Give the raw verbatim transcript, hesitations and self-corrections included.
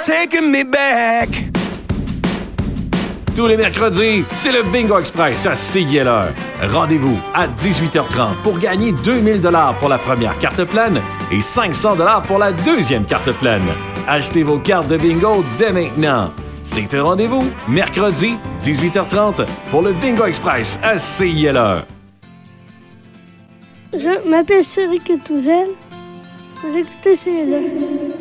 taking me back. Tous les mercredis, c'est le Bingo Express à Siguier-L'Heure. Rendez-vous à dix-huit heures trente pour gagner deux mille dollars pour la première carte pleine et cinq cents dollars pour la deuxième carte pleine. Achetez vos cartes de bingo dès maintenant. C'est un rendez-vous, mercredi, dix-huit heures trente, pour le Bingo Express à Siguier-L'Heure. Je m'appelle Cédric Touzel. Vous écoutez C L E.